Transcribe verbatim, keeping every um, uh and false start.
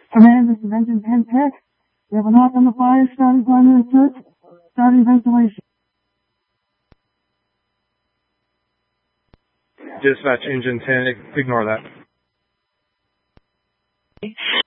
Command, this is Engine ten Tech. We have a knock on the fire, starting primary search, starting ventilation. Dispatch Engine ten, ignore that.